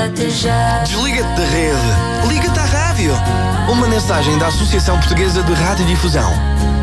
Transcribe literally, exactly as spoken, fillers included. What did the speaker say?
Desliga-te já. Desliga-te da rede. Liga-te à rádio. Uma mensagem da Associação Portuguesa de Radiodifusão.